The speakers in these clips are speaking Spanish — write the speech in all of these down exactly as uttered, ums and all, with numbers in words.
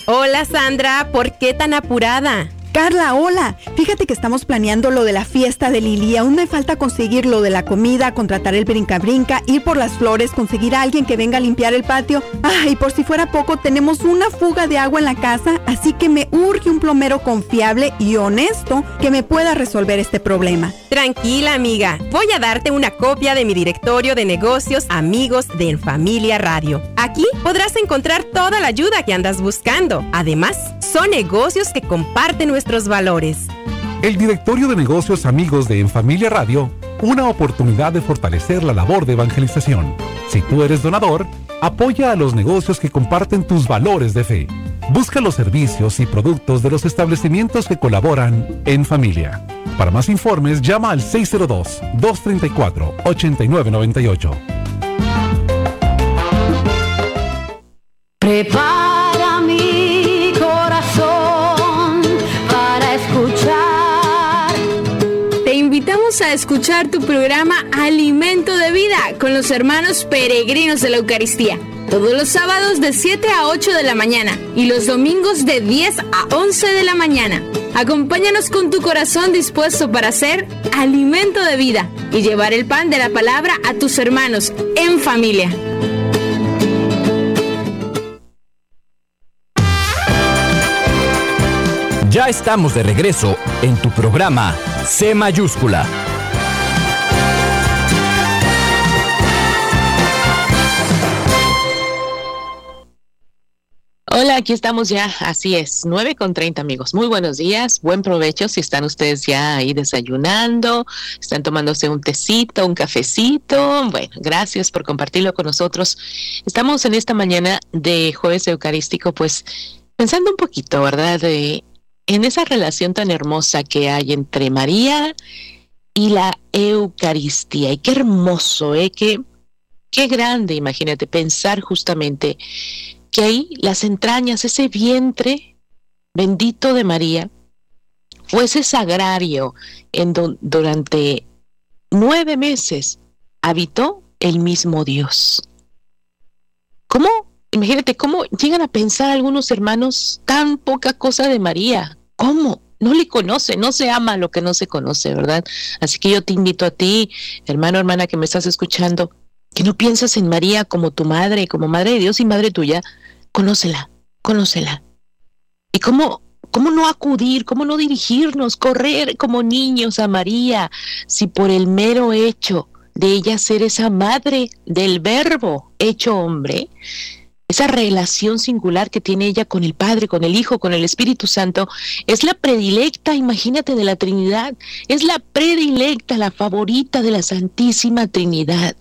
Hola Sandra, ¿por qué tan apurada? Carla, hola. Fíjate que estamos planeando lo de la fiesta de Lili. Aún me falta conseguir lo de la comida, contratar el brinca-brinca, ir por las flores, conseguir a alguien que venga a limpiar el patio. Ay, por si fuera poco, tenemos una fuga de agua en la casa, así que me urge un plomero confiable y honesto que me pueda resolver este problema. Tranquila, amiga. Voy a darte una copia de mi directorio de negocios amigos de En Familia Radio. Aquí podrás encontrar toda la ayuda que andas buscando. Además, son negocios que comparten nuestros valores. El directorio de negocios amigos de En Familia Radio, una oportunidad de fortalecer la labor de evangelización. Si tú eres donador, apoya a los negocios que comparten tus valores de fe. Busca los servicios y productos de los establecimientos que colaboran en familia. Para más informes, llama al seis cero dos, dos tres cuatro, ocho nueve nueve ocho. Prepara mi corazón para escuchar. Te invitamos a escuchar tu programa Alimento de Vida con los hermanos peregrinos de la Eucaristía. Todos los sábados de siete a ocho de la mañana y los domingos de diez a once de la mañana. Acompáñanos con tu corazón dispuesto para ser alimento de vida y llevar el pan de la palabra a tus hermanos en familia. Ya estamos de regreso en tu programa C Mayúscula. Hola, aquí estamos ya, así es, nueve con treinta amigos. Muy buenos días, buen provecho si están ustedes ya ahí desayunando, están tomándose un tecito, un cafecito. Bueno, gracias por compartirlo con nosotros. Estamos en esta mañana de Jueves Eucarístico, pues pensando un poquito, ¿verdad?, de, en esa relación tan hermosa que hay entre María y la Eucaristía. Y qué hermoso, ¿eh? Qué, qué grande, imagínate, pensar justamente que ahí las entrañas, ese vientre bendito de María, fue ese sagrario en donde durante nueve meses habitó el mismo Dios. ¿Cómo? Imagínate cómo llegan a pensar algunos hermanos tan poca cosa de María. ¿Cómo? No le conoce, no se ama lo que no se conoce, ¿verdad? Así que yo te invito a ti, hermano, hermana, que me estás escuchando, que no piensas en María como tu madre, como madre de Dios y madre tuya. Conócela, conócela. ¿Y cómo, cómo no acudir, cómo no dirigirnos, correr como niños a María, si por el mero hecho de ella ser esa madre del Verbo hecho hombre, esa relación singular que tiene ella con el Padre, con el Hijo, con el Espíritu Santo, es la predilecta, imagínate, de la Trinidad, es la predilecta, la favorita de la Santísima Trinidad.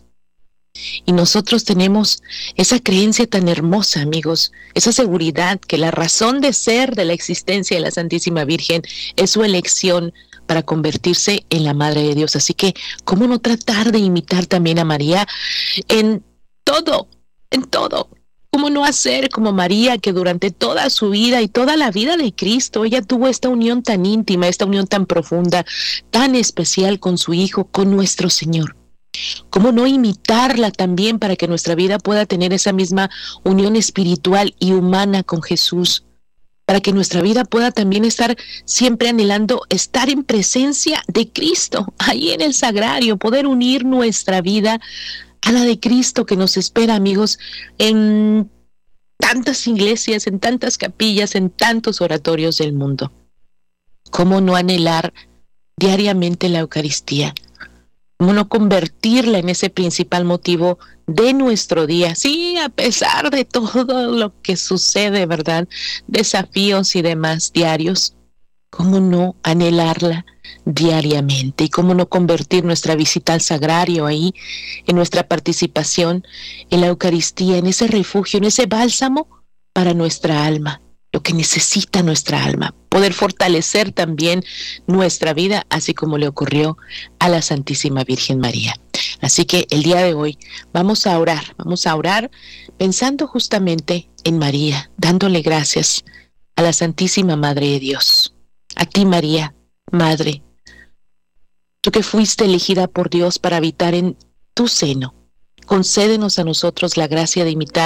Y nosotros tenemos esa creencia tan hermosa, amigos, esa seguridad que la razón de ser de la existencia de la Santísima Virgen es su elección para convertirse en la Madre de Dios. Así que, ¿cómo no tratar de imitar también a María en todo, en todo? ¿Cómo no hacer como María, que durante toda su vida y toda la vida de Cristo, ella tuvo esta unión tan íntima, esta unión tan profunda, tan especial con su Hijo, con nuestro Señor? ¿Cómo no imitarla también para que nuestra vida pueda tener esa misma unión espiritual y humana con Jesús? Para que nuestra vida pueda también estar siempre anhelando estar en presencia de Cristo, ahí en el sagrario, poder unir nuestra vida a la de Cristo que nos espera, amigos, en tantas iglesias, en tantas capillas, en tantos oratorios del mundo. ¿Cómo no anhelar diariamente la Eucaristía? ¿Cómo no convertirla en ese principal motivo de nuestro día? Sí, a pesar de todo lo que sucede, ¿verdad? Desafíos y demás diarios. ¿Cómo no anhelarla diariamente? ¿Y cómo no convertir nuestra visita al sagrario ahí, en nuestra participación en la Eucaristía, en ese refugio, en ese bálsamo para nuestra alma? Lo que necesita nuestra alma, poder fortalecer también nuestra vida, así como le ocurrió a la Santísima Virgen María. Así que el día de hoy vamos a orar, vamos a orar pensando justamente en María, dándole gracias a la Santísima Madre de Dios. A ti, María, Madre, tú que fuiste elegida por Dios para habitar en tu seno, concédenos a nosotros la gracia de imitar